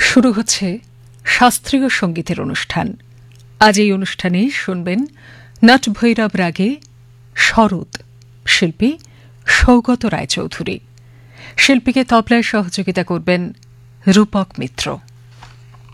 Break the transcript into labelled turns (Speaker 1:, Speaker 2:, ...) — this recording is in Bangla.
Speaker 1: শুরু হচ্ছে শাস্ত্রীয় সঙ্গীতের অনুষ্ঠান। আজ এই অনুষ্ঠানে শুনবেন নটভৈরব রাগে শরৎ, শিল্পী সৌগত রায়চৌধুরী। শিল্পীকে তবলায় সহযোগিতা করবেন রূপক মিত্র।